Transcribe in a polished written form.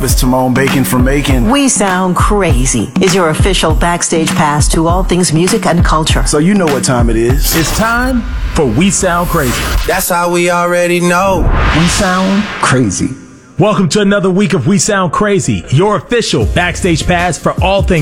It's Timon Bacon from Macon. We Sound Crazy is your official backstage pass to all things music and culture. So you know what time it is. It's time for We Sound Crazy. That's how we already know. We sound crazy. Welcome to another week of We Sound Crazy, your official backstage pass for all things